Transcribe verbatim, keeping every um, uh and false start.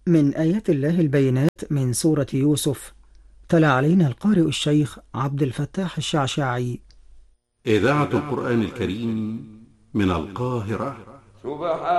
من آيات الله البينات من سورة يوسف. تلا علينا القارئ الشيخ عبد الفتاح الشعشاعي. إذاعة القرآن الكريم من القاهرة. سبحان